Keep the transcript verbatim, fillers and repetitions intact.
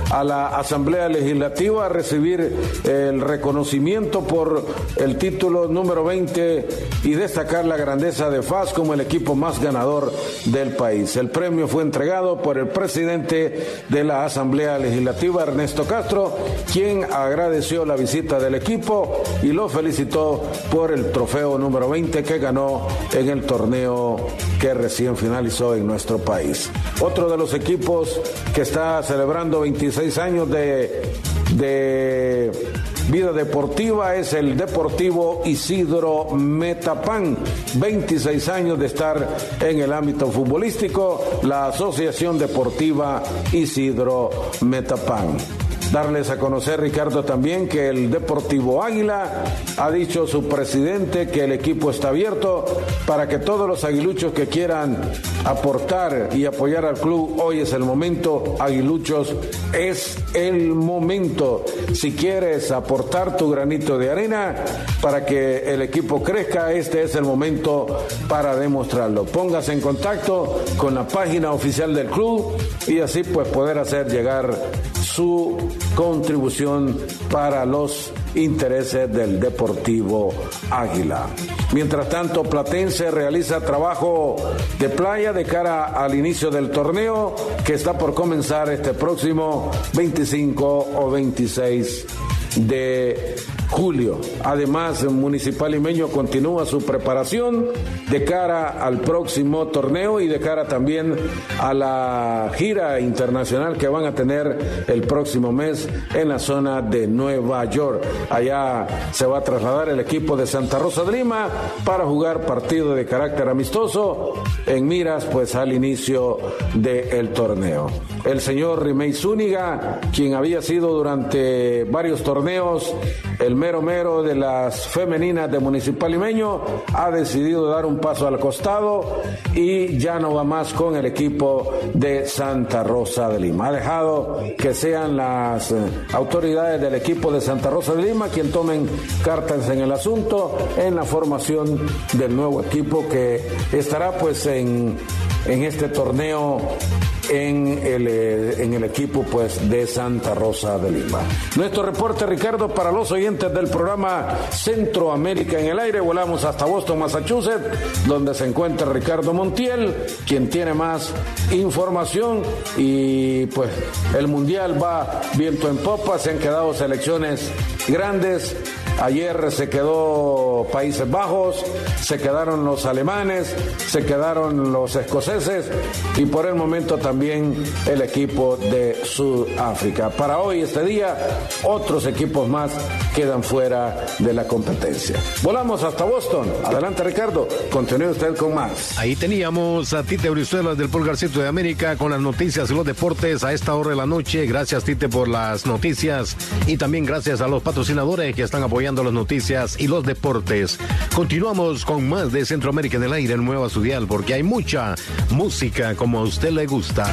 a la Asamblea Legislativa a recibir el reconocimiento por el título número veinte y destacar la grandeza de F A S como el equipo más ganador del país. El premio fue entregado por el presidente de la Asamblea Legislativa, Ernesto Castro, quien agradeció la visita del equipo y lo felicitó por el trofeo número veinte que ganó en el torneo que recién finalizó en nuestro país. Otro de los equipos que está celebrando veintiséis años de, de vida deportiva es el Deportivo Isidro Metapán. veintiséis años de estar en el ámbito futbolístico, la Asociación Deportiva Isidro Metapán. Darles a conocer, Ricardo, también que el Deportivo Águila ha dicho su presidente que el equipo está abierto para que todos los aguiluchos que quieran aportar y apoyar al club, hoy es el momento. Aguiluchos, es el momento. Si quieres aportar tu granito de arena para que el equipo crezca, este es el momento para demostrarlo. Póngase en contacto con la página oficial del club y así pues poder hacer llegar su contribución para los intereses del Deportivo Águila. Mientras tanto, Platense realiza trabajo de playa de cara al inicio del torneo que está por comenzar este próximo veinticinco o veintiséis de julio. Además, el Municipal Limeño continúa su preparación de cara al próximo torneo y de cara también a la gira internacional que van a tener el próximo mes en la zona de Nueva York. Allá se va a trasladar el equipo de Santa Rosa de Lima para jugar partido de carácter amistoso en miras pues al inicio del torneo. El señor Rimey Zúñiga, quien había sido durante varios torneos el mero mero de las femeninas de Municipal Limeño, ha decidido dar un paso al costado y ya no va más con el equipo de Santa Rosa de Lima. Ha dejado que sean las autoridades del equipo de Santa Rosa de Lima quien tomen cartas en el asunto en la formación del nuevo equipo que estará pues en, en este torneo en el, en el equipo pues de Santa Rosa de Lima. Nuestro reporte, Ricardo, para los oyentes del programa Centroamérica en el aire. Volamos hasta Boston, Massachusetts, donde se encuentra Ricardo Montiel, quien tiene más información y pues el mundial va viento en popa. Se han quedado selecciones grandes. Ayer se quedó Países Bajos, se quedaron los alemanes, se quedaron los escoceses y por el momento también el equipo de Sudáfrica. Para hoy, este día, otros equipos más quedan fuera de la competencia. Volamos hasta Boston. Adelante, Ricardo. Continúe usted con más. Ahí teníamos a Tite Brizuela del Pulgarcito de América con las noticias y los deportes a esta hora de la noche. Gracias, Tite, por las noticias y también gracias a los patrocinadores que están apoyando las noticias y los deportes. Continuamos con más de Centroamérica en el aire en Nueva Sudial porque hay mucha música como a usted le gusta.